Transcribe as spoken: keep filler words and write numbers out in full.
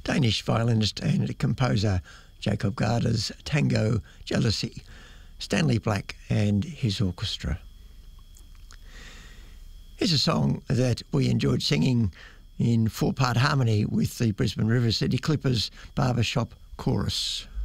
Danish violinist and composer Jacob Garder's Tango Jealousy, Stanley Black and his orchestra. Here's a song that we enjoyed singing in four-part harmony with the Brisbane River City Clippers Barbershop Chorus.